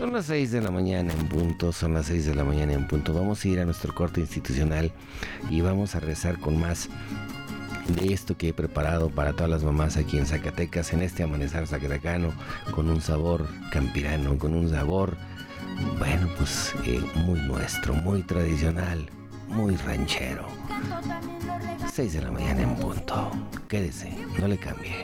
Son las 6 de la mañana en punto, son las 6 de la mañana en punto. Vamos a ir a nuestro corte institucional y vamos a rezar con más de esto que he preparado para todas las mamás aquí en Zacatecas, en este amanecer zacatecano, con un sabor campirano, con un sabor, bueno, pues muy nuestro, muy tradicional, muy ranchero. 6 de la mañana en punto. Quédese, no le cambie.